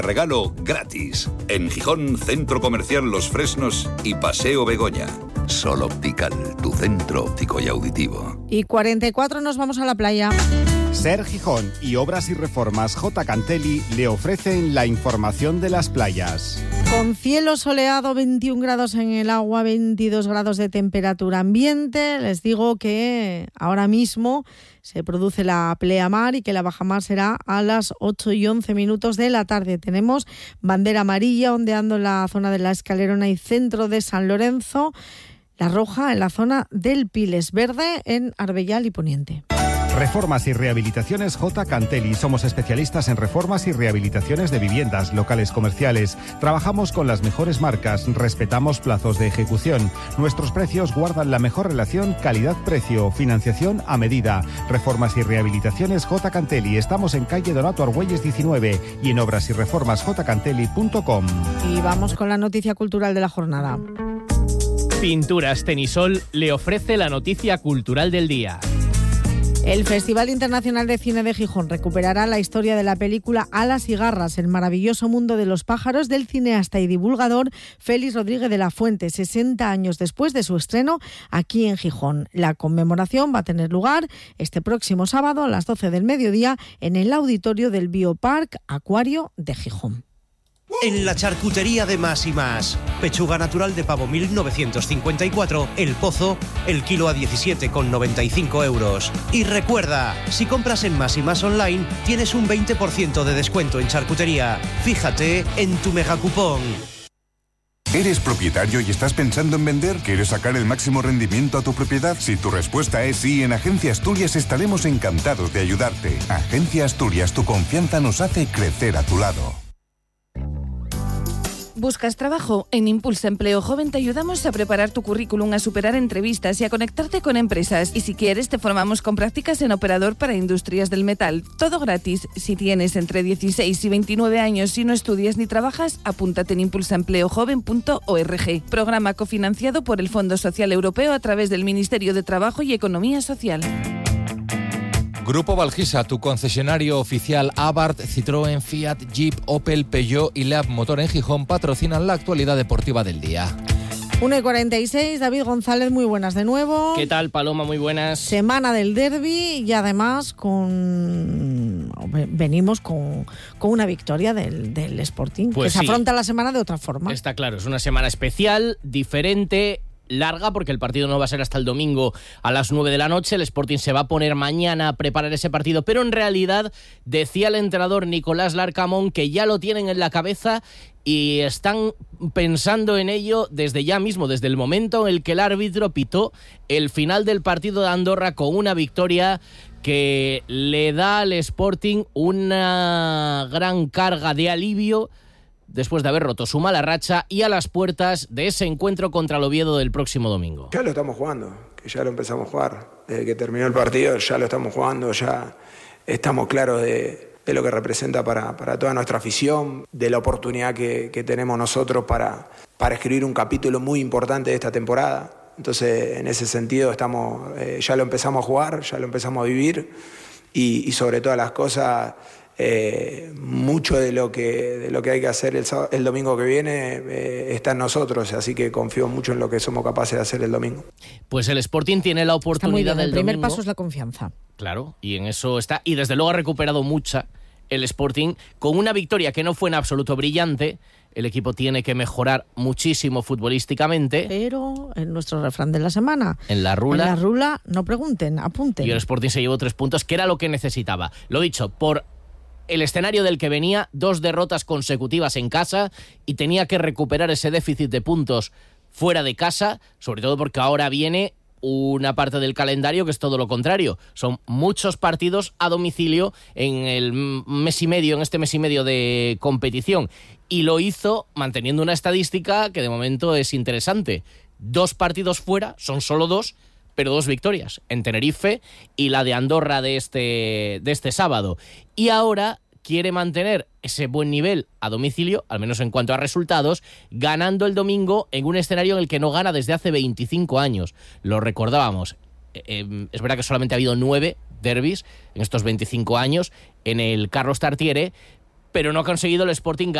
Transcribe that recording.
Regalo gratis. En Gijón, Centro Comercial Los Fresnos y Paseo Begoña. Sol Optical, tu centro óptico y auditivo. Y 44 nos vamos a la playa. Ser Gijón y Obras y Reformas J. Cantelli le ofrecen la información de las playas. Con cielo soleado, 21 grados en el agua, 22 grados de temperatura ambiente. Les digo que ahora mismo se produce la pleamar y que la bajamar será a las 8:11 de la tarde. Tenemos bandera amarilla ondeando en la zona de la Escalerona y centro de San Lorenzo. La roja en la zona del Piles, verde en Arbellal y Poniente. Reformas y Rehabilitaciones J. Cantelli. Somos especialistas en reformas y rehabilitaciones de viviendas, locales comerciales. Trabajamos con las mejores marcas, respetamos plazos de ejecución. Nuestros precios guardan la mejor relación calidad-precio, financiación a medida. Reformas y Rehabilitaciones J. Cantelli. Estamos en calle Donato Argüelles 19 y en obrasyreformasjcantelli.com. Y vamos con la noticia cultural de la jornada. Pinturas Tenisol le ofrece la noticia cultural del día. El Festival Internacional de Cine de Gijón recuperará la historia de la película Alas y Garras, el maravilloso mundo de los pájaros, del cineasta y divulgador Félix Rodríguez de la Fuente, 60 años después de su estreno aquí en Gijón. La conmemoración va a tener lugar este próximo sábado a las 12 del mediodía en el auditorio del Biopark Acuario de Gijón. En la charcutería de Más y Más. Pechuga natural de pavo 1954, El Pozo, el kilo a 17,95 euros. Y recuerda, si compras en Más y Más online, tienes un 20% de descuento en charcutería. Fíjate en tu megacupón. ¿Eres propietario y estás pensando en vender? ¿Quieres sacar el máximo rendimiento a tu propiedad? Si tu respuesta es sí, en Agencia Asturias estaremos encantados de ayudarte. Agencia Asturias, tu confianza nos hace crecer a tu lado. ¿Buscas trabajo? En Impulsa Empleo Joven te ayudamos a preparar tu currículum, a superar entrevistas y a conectarte con empresas. Y si quieres, te formamos con prácticas en operador para industrias del metal. Todo gratis. Si tienes entre 16 y 29 años y no estudias ni trabajas, apúntate en impulsaempleojoven.org. Programa cofinanciado por el Fondo Social Europeo a través del Ministerio de Trabajo y Economía Social. Grupo Valgisa, tu concesionario oficial Abarth, Citroën, Fiat, Jeep, Opel, Peugeot y Leab Motor en Gijón patrocinan la actualidad deportiva del día. 1:46, David González, muy buenas de nuevo. ¿Qué tal, Paloma? Muy buenas. Semana del derbi y además venimos con una victoria del Sporting, pues que se afronta la semana de otra forma. Está claro, es una semana especial, diferente, larga, porque el partido no va a ser hasta el domingo a las 9 de la noche. El Sporting se va a poner mañana a preparar ese partido, pero en realidad decía el entrenador Nicolás Larcamón que ya lo tienen en la cabeza y están pensando en ello desde ya mismo, desde el momento en el que el árbitro pitó el final del partido de Andorra con una victoria que le da al Sporting una gran carga de alivio después de haber roto su mala racha y a las puertas de ese encuentro contra el Oviedo del próximo domingo. Ya lo estamos jugando, que ya lo empezamos a jugar. Desde que terminó el partido ya lo estamos jugando, ya estamos claros de lo que representa para toda nuestra afición, de la oportunidad que tenemos nosotros para escribir un capítulo muy importante de esta temporada. Entonces, en ese sentido, ya lo empezamos a jugar, ya lo empezamos a vivir y sobre todas las cosas, mucho de lo que hay que hacer el domingo que viene está en nosotros, así que confío mucho en lo que somos capaces de hacer el domingo. Pues el Sporting tiene la oportunidad del domingo. El primer paso es la confianza. Claro, y en eso está, y desde luego ha recuperado mucha el Sporting con una victoria que no fue en absoluto brillante. El equipo tiene que mejorar muchísimo futbolísticamente. Pero en nuestro refrán de la semana, en la rula no pregunten, apunten. Y el Sporting se llevó 3 puntos, que era lo que necesitaba. Lo dicho, por el escenario del que venía, 2 derrotas consecutivas en casa y tenía que recuperar ese déficit de puntos fuera de casa, sobre todo porque ahora viene una parte del calendario que es todo lo contrario. Son muchos partidos a domicilio en este mes y medio de competición. Y lo hizo manteniendo una estadística que de momento es interesante. 2 partidos fuera, son solo 2, pero 2 victorias, en Tenerife y la de Andorra de este sábado. Y ahora quiere mantener ese buen nivel a domicilio, al menos en cuanto a resultados, ganando el domingo en un escenario en el que no gana desde hace 25 años. Lo recordábamos. Es verdad que solamente ha habido 9 derbis en estos 25 años en el Carlos Tartiere, pero no ha conseguido el Sporting